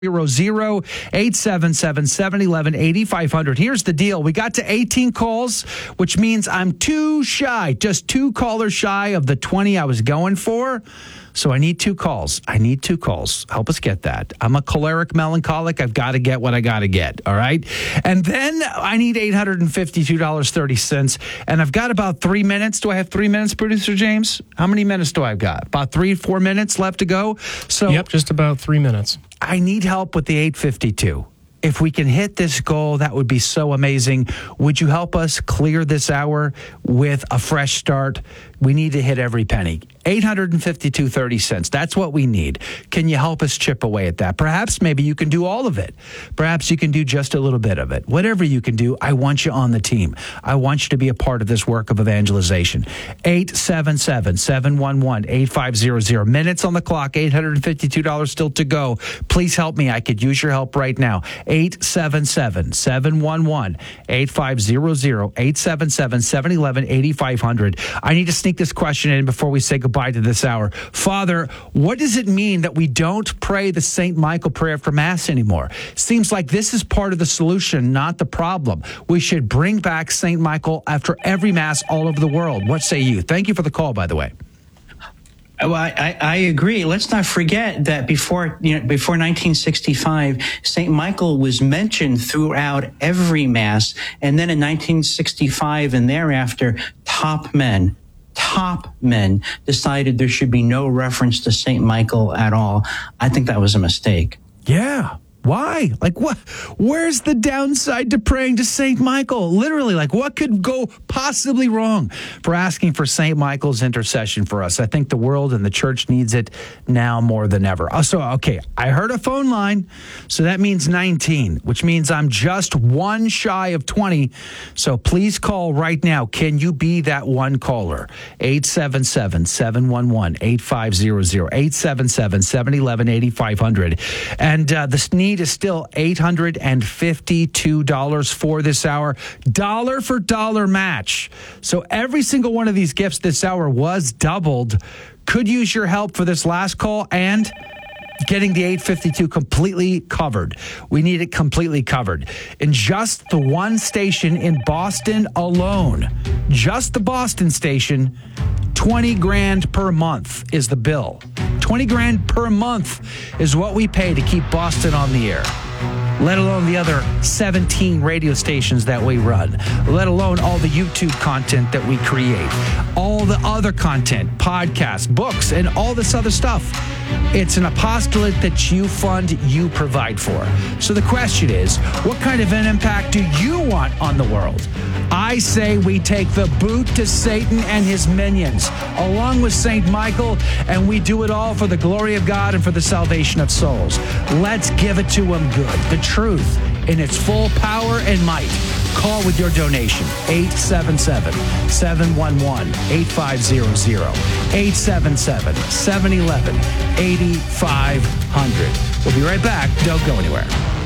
877-711-8500. Here's the deal. We got to 18 calls, which means I'm just 2 callers shy of the 20 I was going for. So I need 2 calls. Help us get that. I'm a choleric melancholic. I've got to get what I got to get. All right. And then I need $852.30. And I've got about 3 minutes. Do I have 3 minutes, Producer James? How many minutes do I have got? About 3-4 minutes left to go. So yep, just about 3 minutes. I need help with the 852. If we can hit this goal, that would be so amazing. Would you help us clear this hour with a fresh start? We need to hit every penny. $852.30. That's what we need. Can you help us chip away at that? Perhaps maybe you can do all of it. Perhaps you can do just a little bit of it. Whatever you can do, I want you on the team. I want you to be a part of this work of evangelization. 877-711-8500. Minutes on the clock, $852 still to go. Please help me. I could use your help right now. 877-711-8500. 877-711-8500. I need to sneak this question in before we say goodbye to this hour. Father, what does it mean that we don't pray the St. Michael prayer for Mass anymore? Seems like this is part of the solution, not the problem. We should bring back St. Michael after every Mass all over the world. What say you? Thank you for the call, by the way. Well, I agree. Let's not forget that before 1965, St. Michael was mentioned throughout every Mass. And then in 1965 and thereafter, top men decided there should be no reference to St. Michael at all. I think that was a mistake. Yeah. Why? Like, what? Where's the downside to praying to St. Michael? Literally, like, what could go possibly wrong for asking for St. Michael's intercession for us? I think the world and the church needs it now more than ever. So, okay, I heard a phone line, so that means 19, which means I'm just 1 shy of 20. So please call right now. Can you be that one caller? 877-711-8500, 877-711-8500. And the need is still $852 for this hour. Dollar for dollar match. So every single one of these gifts this hour was doubled. Could use your help for this last call and getting the 852 completely covered. We need it completely covered. In just the one station in Boston alone, just the Boston station, $20,000 per month is the bill. $20,000 per month is what we pay to keep Boston on the air. Let alone the other 17 radio stations that we run, let alone all the YouTube content that we create, all the other content, podcasts, books, and all this other stuff. It's an apostolate that you fund, you provide for. So the question is, what kind of an impact do you want on the world? I say we take the boot to Satan and his minions, along with St. Michael, and we do it all for the glory of God and for the salvation of souls. Let's give it to him good. The truth in its full power and might. Call with your donation, 877-711-8500, 877-711-8500. We'll be right back. Don't go anywhere.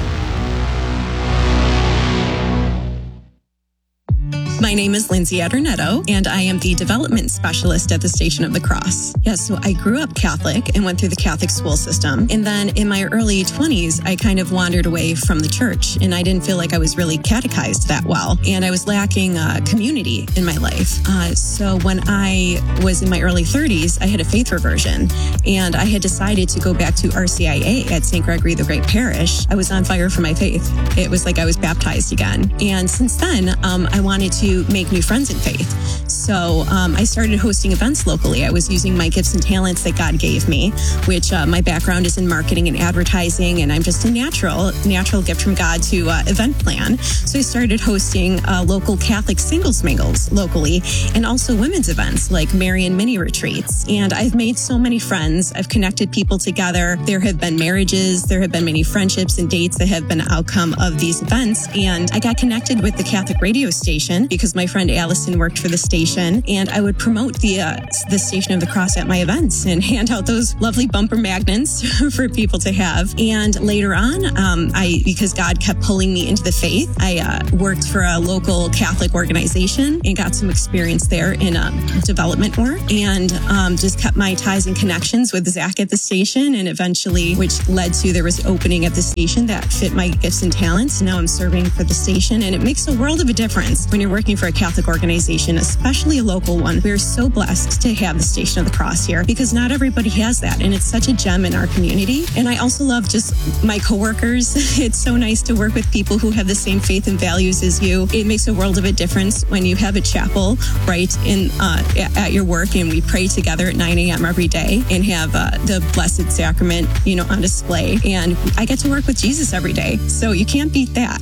My name is Lindsay Adornetto, and I am the development specialist at the Station of the Cross. So I grew up Catholic and went through the Catholic school system. And then in my early 20s, I kind of wandered away from the church, and I didn't feel like I was really catechized that well. And I was lacking community in my life. So when I was in my early 30s, I had a faith reversion, and I had decided to go back to RCIA at St. Gregory the Great Parish. I was on fire for my faith. It was like I was baptized again. And since then, I wanted to make new friends in faith. So I started hosting events locally. I was using my gifts and talents that God gave me, which my background is in marketing and advertising, and I'm just a natural gift from God to event plan. So I started hosting local Catholic singles mingles locally, and also women's events like Marian mini retreats. And I've made so many friends. I've connected people together. There have been marriages. There have been many friendships and dates that have been an outcome of these events. And I got connected with the Catholic radio station because my friend Allison worked for the station, and I would promote the Station of the Cross at my events and hand out those lovely bumper magnets for people to have. And later on, because God kept pulling me into the faith, I worked for a local Catholic organization and got some experience there in development work, and just kept my ties and connections with Zach at the station, and eventually, which led to there was opening at the station that fit my gifts and talents. Now I'm serving for the station, and it makes a world of a difference when you're working for a Catholic organization, especially a local one. We're so blessed to have the Station of the Cross here because not everybody has that, and it's such a gem in our community. And I also love just my coworkers. It's so nice to work with people who have the same faith and values as you. It makes a world of a difference when you have a chapel right in at your work, and we pray together at 9 a.m. every day and have the Blessed Sacrament, on display. And I get to work with Jesus every day. So you can't beat that.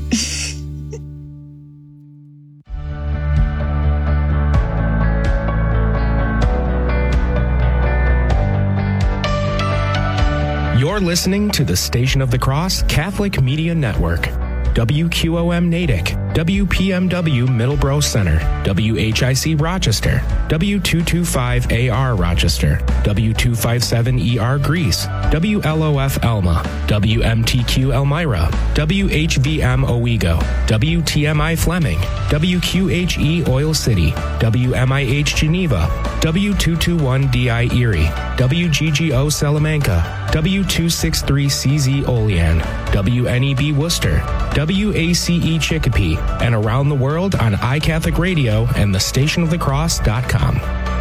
You're listening to the Station of the Cross Catholic Media Network. WQOM Natick, WPMW Middleborough Center, WHIC Rochester, W225AR Rochester, W257ER Greece, WLOF Elma, WMTQ Elmira, WHVM Owego, WTMI Fleming, WQHE Oil City, WMIH Geneva, W221DI Erie, WGGO Salamanca, W263CZ Olean, WNEB Worcester, WACE Chicopee, and around the world on iCatholic Radio and thestationofthecross.com.